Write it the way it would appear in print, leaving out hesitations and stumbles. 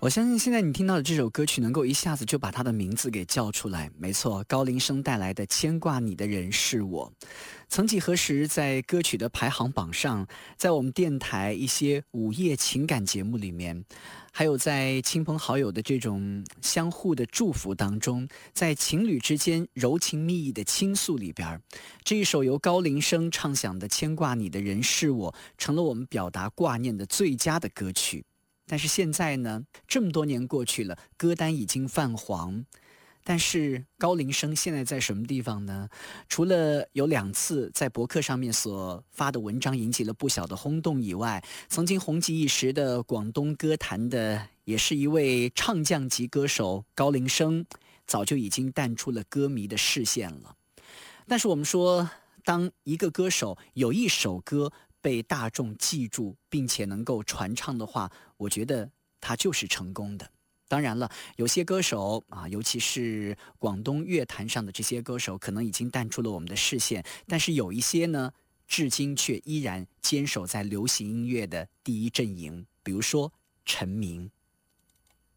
我相信现在你听到的这首歌曲能够一下子就把他的名字给叫出来，没错，高林生带来的牵挂你的人是我。曾几何时，在歌曲的排行榜上，在我们电台一些午夜情感节目里面，还有在亲朋好友的这种相互的祝福当中，在情侣之间柔情蜜意的倾诉里边，这一首由高林生唱响的牵挂你的人是我，成了我们表达挂念的最佳的歌曲。但是现在呢，这么多年过去了，歌单已经泛黄。但是高林生现在在什么地方呢？除了有2次在博客上面所发的文章引起了不小的轰动以外，曾经红极一时的广东歌坛的也是一位唱将级歌手高林生，早就已经淡出了歌迷的视线了。但是我们说，当一个歌手有一首歌被大众记住并且能够传唱的话，我觉得他就是成功的。当然了，有些歌手啊，尤其是广东乐坛上的这些歌手，可能已经淡出了我们的视线，但是有一些呢，至今却依然坚守在流行音乐的第一阵营，比如说陈明。